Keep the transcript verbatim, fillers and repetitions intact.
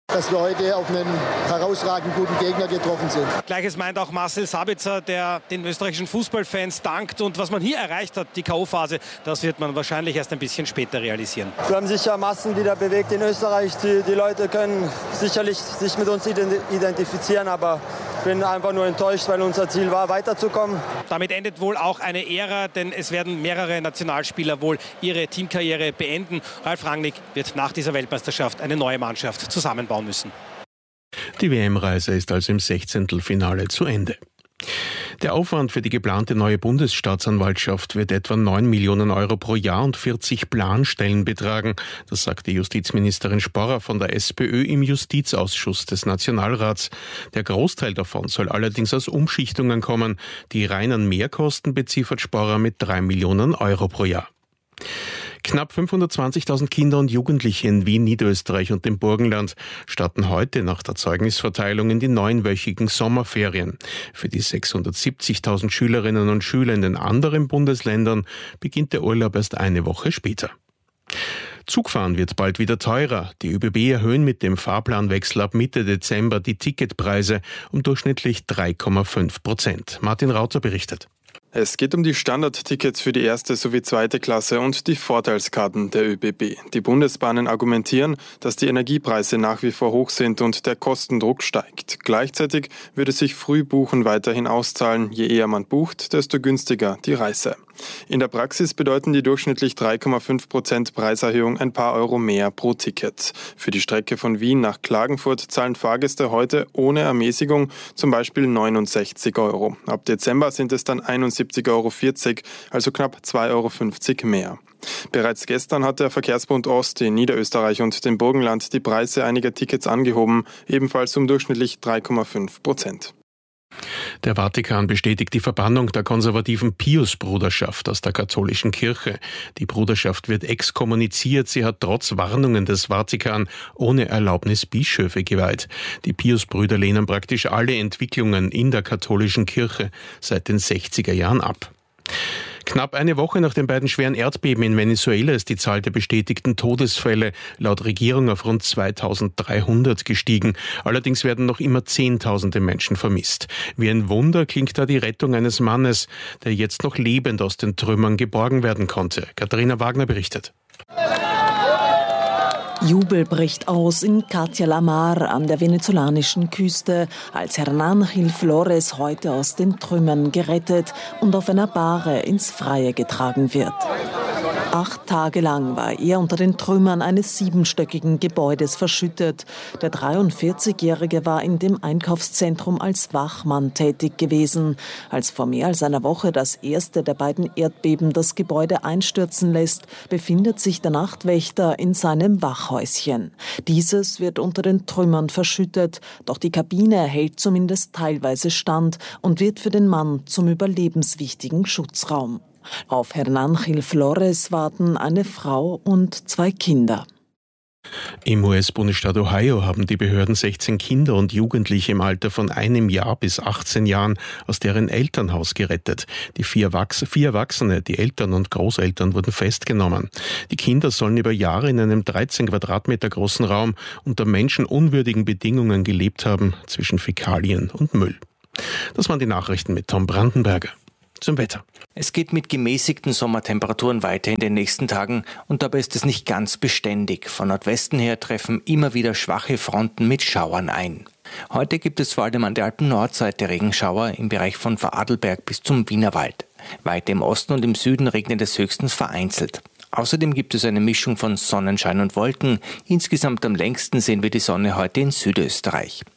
dass wir heute auf einen herausragend guten Gegner getroffen sind. Gleiches meint auch Marcel Sabitzer, der den österreichischen Fußballfans dankt. Und was man hier erreicht hat, die K O-Phase, das wird man wahrscheinlich erst ein bisschen später realisieren. Wir haben sicher Massen wieder bewegt in Österreich. Die, die Leute können sicherlich sich mit uns identifizieren, aber ich bin einfach nur enttäuscht, weil unser Ziel war, weiterzukommen. Damit endet wohl auch eine Ära, denn es werden mehrere Nationalspieler wohl ihre Teamkarriere beenden. Ralf Rangnick wird nach dieser Weltmeisterschaft eine neue Mannschaft zusammenbauen müssen. Die W M-Reise ist also im Sechzehntelfinale zu Ende. Der Aufwand für die geplante neue Bundesstaatsanwaltschaft wird etwa neun Millionen Euro pro Jahr und vierzig Planstellen betragen. Das sagte Justizministerin Sporrer von der SPÖ im Justizausschuss des Nationalrats. Der Großteil davon soll allerdings aus Umschichtungen kommen. Die reinen Mehrkosten beziffert Sporrer mit drei Millionen Euro pro Jahr. Knapp fünfhundertzwanzigtausend Kinder und Jugendliche in Wien, Niederösterreich und dem Burgenland starten heute nach der Zeugnisverteilung in die neunwöchigen Sommerferien. Für die sechshundertsiebzigtausend Schülerinnen und Schüler in den anderen Bundesländern beginnt der Urlaub erst eine Woche später. Zugfahren wird bald wieder teurer. Die ÖBB erhöhen mit dem Fahrplanwechsel ab Mitte Dezember die Ticketpreise um durchschnittlich drei Komma fünf Prozent. Martin Rauter berichtet. Es geht um die Standardtickets für die erste sowie zweite Klasse und die Vorteilskarten der ÖBB. Die Bundesbahnen argumentieren, dass die Energiepreise nach wie vor hoch sind und der Kostendruck steigt. Gleichzeitig würde sich Frühbuchen weiterhin auszahlen. Je eher man bucht, desto günstiger die Reise. In der Praxis bedeuten die durchschnittlich drei Komma fünf Prozent Preiserhöhung ein paar Euro mehr pro Ticket. Für die Strecke von Wien nach Klagenfurt zahlen Fahrgäste heute ohne Ermäßigung zum Beispiel neunundsechzig Euro. Ab Dezember sind es dann einundsiebzig Euro vierzig, also knapp zwei Euro fünfzig mehr. Bereits gestern hat der Verkehrsbund Ost in Niederösterreich und dem Burgenland die Preise einiger Tickets angehoben, ebenfalls um durchschnittlich drei Komma fünf Prozent. Der Vatikan bestätigt die Verbannung der konservativen Pius-Bruderschaft aus der katholischen Kirche. Die Bruderschaft wird exkommuniziert. Sie hat trotz Warnungen des Vatikan ohne Erlaubnis Bischöfe geweiht. Die Pius-Brüder lehnen praktisch alle Entwicklungen in der katholischen Kirche seit den sechziger Jahren ab. Knapp eine Woche nach den beiden schweren Erdbeben in Venezuela ist die Zahl der bestätigten Todesfälle laut Regierung auf rund zweitausenddreihundert gestiegen. Allerdings werden noch immer Zehntausende Menschen vermisst. Wie ein Wunder klingt da die Rettung eines Mannes, der jetzt noch lebend aus den Trümmern geborgen werden konnte. Katharina Wagner berichtet. Jubel bricht aus in Catia la Mar an der venezolanischen Küste, als Hernán Gil Flores heute aus den Trümmern gerettet und auf einer Bahre ins Freie getragen wird. Acht Tage lang war er unter den Trümmern eines siebenstöckigen Gebäudes verschüttet. Der dreiundvierzigjährige war in dem Einkaufszentrum als Wachmann tätig gewesen. Als vor mehr als einer Woche das erste der beiden Erdbeben das Gebäude einstürzen lässt, befindet sich der Nachtwächter in seinem Wachhäuschen. Dieses wird unter den Trümmern verschüttet, doch die Kabine hält zumindest teilweise stand und wird für den Mann zum überlebenswichtigen Schutzraum. Auf Hernán Gil Flores warten eine Frau und zwei Kinder. Im U S-Bundesstaat Ohio haben die Behörden sechzehn Kinder und Jugendliche im Alter von einem Jahr bis achtzehn Jahren aus deren Elternhaus gerettet. Die vier, Wachs- vier Erwachsene, die Eltern und Großeltern, wurden festgenommen. Die Kinder sollen über Jahre in einem dreizehn Quadratmeter großen Raum unter menschenunwürdigen Bedingungen gelebt haben, zwischen Fäkalien und Müll. Das waren die Nachrichten mit Tom Brandenberger. Zum Wetter. Es geht mit gemäßigten Sommertemperaturen weiter in den nächsten Tagen und dabei ist es nicht ganz beständig. Von Nordwesten her treffen immer wieder schwache Fronten mit Schauern ein. Heute gibt es vor allem an der Alpen-Nordseite Regenschauer im Bereich von Vorarlberg bis zum Wienerwald. Weiter im Osten und im Süden regnet es höchstens vereinzelt. Außerdem gibt es eine Mischung von Sonnenschein und Wolken. Insgesamt am längsten sehen wir die Sonne heute in Südösterreich.